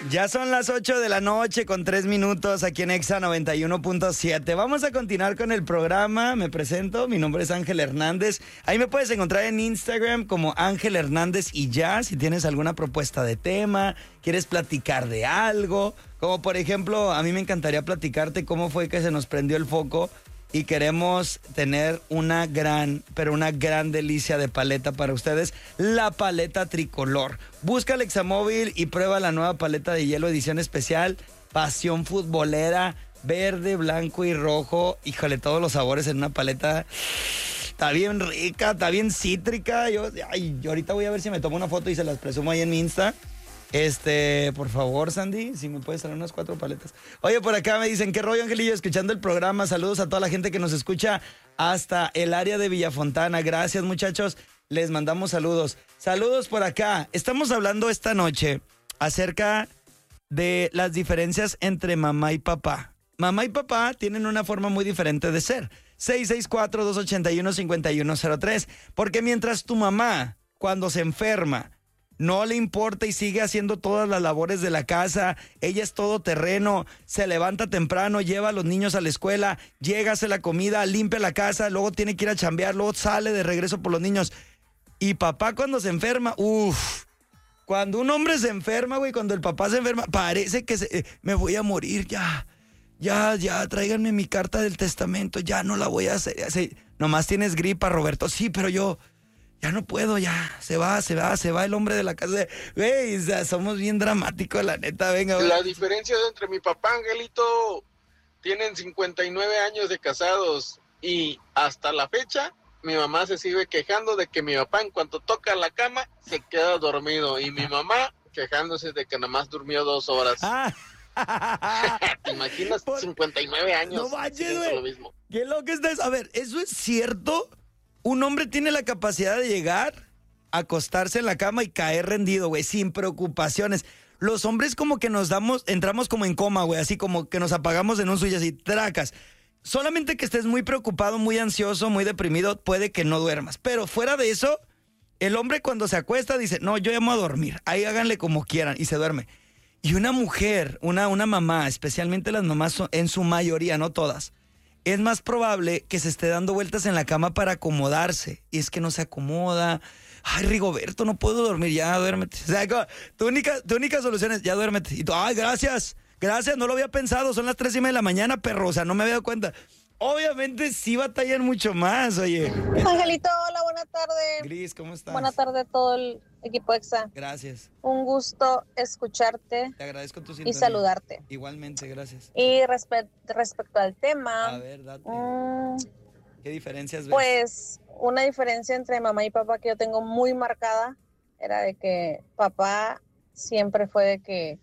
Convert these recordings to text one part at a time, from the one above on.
Ya son las 8 de la noche con 3 minutos aquí en Exa 91.7. Vamos a continuar con el programa. Me presento, mi nombre es Ángel Hernández. Ahí me puedes encontrar en Instagram como Ángel Hernández y ya. Si tienes alguna propuesta de tema, quieres platicar de algo. Como por ejemplo, a mí me encantaría platicarte cómo fue que se nos prendió el foco y queremos tener una gran delicia de paleta para ustedes, la paleta tricolor. Busca el Examóvil y prueba la nueva paleta de hielo edición especial, pasión futbolera, verde, blanco y rojo. Híjole, todos los sabores en una paleta. Está bien rica, está bien cítrica. Yo ahorita voy a ver si me tomo una foto y se las presumo ahí en mi Insta. Por favor, Sandy, si me puedes traer unas 4 paletas. Oye, por acá me dicen, ¿qué rollo, Angelillo? Escuchando el programa. Saludos a toda la gente que nos escucha hasta el área de Villafontana. Gracias, muchachos. Les mandamos saludos. Saludos por acá. Estamos hablando esta noche acerca de las diferencias entre mamá y papá. Mamá y papá tienen una forma muy diferente de ser. 664-281-5103. Porque mientras tu mamá, cuando se enferma, no le importa y sigue haciendo todas las labores de la casa, ella es todoterreno, se levanta temprano, lleva a los niños a la escuela, llega, hace la comida, limpia la casa, luego tiene que ir a chambear, luego sale de regreso por los niños. Y papá cuando se enferma, cuando un hombre se enferma, güey, cuando el papá se enferma, parece que me voy a morir, ya, tráiganme mi carta del testamento, ya no la voy a hacer. Nomás tienes gripa, Roberto, sí, pero yo ya no puedo, ya, se va el hombre de la casa. Güey, o sea, somos bien dramáticos, la neta, venga. La diferencia entre mi papá, Angelito, tienen 59 años de casados y hasta la fecha mi mamá se sigue quejando de que mi papá en cuanto toca la cama se queda dormido y mi mamá quejándose de que nomás durmió 2 horas. ¿Te imaginas? 59 años. No manches, güey. Lo mismo. Qué loco estás. A ver, ¿eso es cierto? Un hombre tiene la capacidad de llegar, acostarse en la cama y caer rendido, güey, sin preocupaciones. Los hombres como que entramos como en coma, güey, así como que nos apagamos en un suyo, así, tracas. Solamente que estés muy preocupado, muy ansioso, muy deprimido, puede que no duermas. Pero fuera de eso, el hombre cuando se acuesta dice, no, yo llamo a dormir, ahí háganle como quieran, y se duerme. Y una mujer, una mamá, especialmente las mamás en su mayoría, no todas, es más probable que se esté dando vueltas en la cama para acomodarse. Y es que no se acomoda. Ay, Rigoberto, no puedo dormir. Ya, duérmete. O sea, tu única solución es, ya duérmete. Y tú, ay, gracias, no lo había pensado. Son las 3:30 de la mañana, perro. O sea, no me había dado cuenta. Obviamente sí batallan mucho más, oye. Angelito, hola, buena tarde. Gris, ¿cómo estás? Buena tarde a todo el equipo EXA. Gracias. Un gusto escucharte. Te agradezco tu sintonía. Y saludarte. Igualmente, gracias. Y respecto al tema... A ver, date. ¿Qué diferencias ves? Pues una diferencia entre mamá y papá que yo tengo muy marcada era de que papá siempre fue de que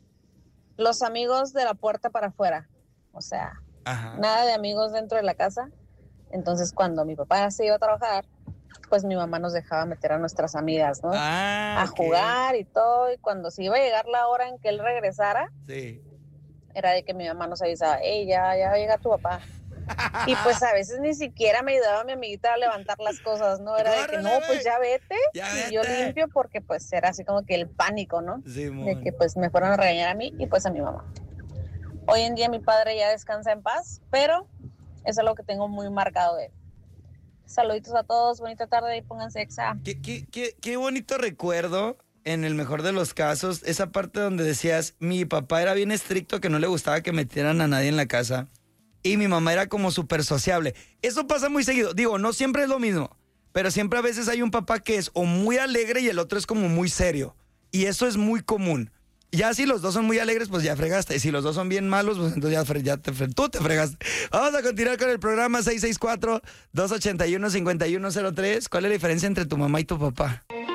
los amigos de la puerta para afuera. O sea... Ajá. Nada de amigos dentro de la casa. Entonces cuando mi papá se iba a trabajar, pues mi mamá nos dejaba meter a nuestras amigas, ¿no? A jugar y todo. Y cuando se iba a llegar la hora en que él regresara, sí, era de que mi mamá nos avisaba, ya llega tu papá. Y pues a veces ni siquiera me ayudaba mi amiguita a levantar las cosas, ¿no? Era de que no, pues ya vete. Y yo limpio porque pues era así como que el pánico, ¿no? Sí, de que pues me fueron a regañar a mí y pues a mi mamá. Hoy en día mi padre ya descansa en paz, pero eso es lo que tengo muy marcado de él. Saluditos a todos, bonita tarde y pónganse Exa. Qué bonito recuerdo, en el mejor de los casos, esa parte donde decías, mi papá era bien estricto, que no le gustaba que metieran a nadie en la casa, y mi mamá era como súper sociable. Eso pasa muy seguido, digo, no siempre es lo mismo, pero siempre a veces hay un papá que es o muy alegre y el otro es como muy serio, y eso es muy común. Ya si los dos son muy alegres, pues ya fregaste. Y si los dos son bien malos, pues entonces tú te fregaste. Vamos a continuar con el programa 664-281-5103. ¿Cuál es la diferencia entre tu mamá y tu papá?